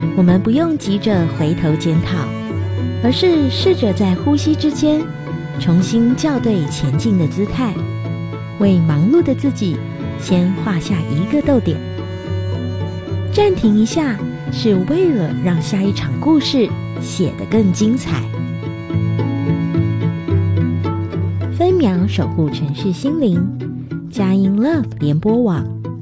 我们不用急着回头检讨，而是试着在呼吸之间重新校对前进的姿态，为忙碌的自己先画下一个逗点。暂停一下，是为了让下一场故事写得更精彩。分秒守护城市心灵，佳音 Love 联播网。